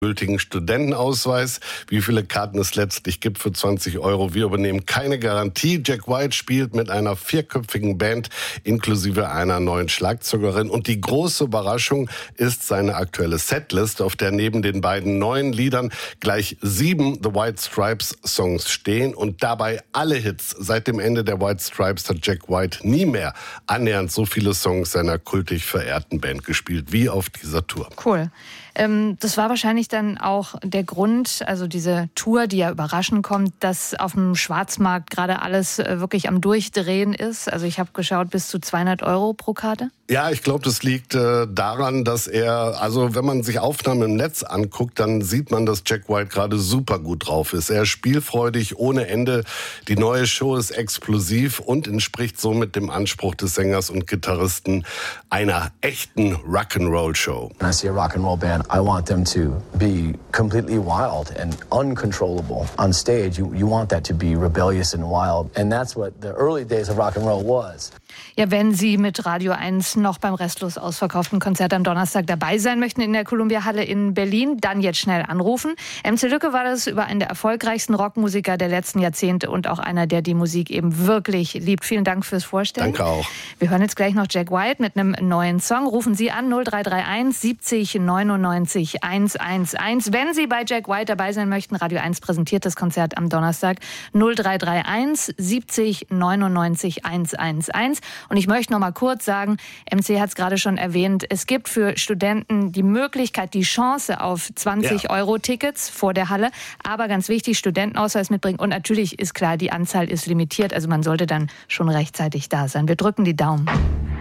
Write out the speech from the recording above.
gültigen Studentenausweis. Wie viele Karten es letztlich gibt für 20 Euro, wir übernehmen keine Garantie. Jack White spielt mit einer 4-köpfigen Band inklusive einer neuen Schlagzeugerin. Und die große Überraschung ist seine aktuelle Setlist, auf der neben den beiden neuen Liedern gleich 7 The White Stripes Songs stehen. Und dabei alle Hits. Seit dem Ende der White Stripes hat Jack White nie mehr annähernd so viele Songs seiner kultig verehrten Band gespielt wie auf dieser Tour. Cool. Das war wahrscheinlich dann auch der Grund, also diese Tour, die ja überraschend kommt, dass auf dem Schwarzmarkt gerade alles wirklich am Durchdrehen ist. Also ich habe geschaut, bis zu 200 Euro pro Karte. Ja, ich glaube, das liegt daran, dass also wenn man sich Aufnahmen im Netz anguckt, dann sieht man, dass Jack White gerade super gut drauf ist. Er ist spielfreudig ohne Ende. Die neue Show ist explosiv und entspricht somit dem Anspruch des Sängers und Gitarristen einer echten Rock'n'Roll-Show. When I see a rock'n'roll band, I want them to be completely wild and uncontrollable. On stage, you want that to be rebellious and wild. And that's what the early days of rock'n'roll was. Ja, wenn Sie mit Radio 1 noch beim restlos ausverkauften Konzert am Donnerstag dabei sein möchten in der Columbia-Halle in Berlin, dann jetzt schnell anrufen. MC Lücke war das über einen der erfolgreichsten Rockmusiker der letzten Jahrzehnte und auch einer, der die Musik eben wirklich liebt. Vielen Dank fürs Vorstellen. Danke auch. Wir hören jetzt gleich noch Jack White mit einem neuen Song. Rufen Sie an 0331 70 99 111. Wenn Sie bei Jack White dabei sein möchten, Radio 1 präsentiert das Konzert am Donnerstag 0331 70 99 111. Und ich möchte noch mal kurz sagen, MC hat es gerade schon erwähnt, es gibt für Studenten die Möglichkeit, die Chance auf 20 Euro Tickets vor der Halle. Aber ganz wichtig, Studentenausweis mitbringen. Und natürlich ist klar, die Anzahl ist limitiert. Also man sollte dann schon rechtzeitig da sein. Wir drücken die Daumen.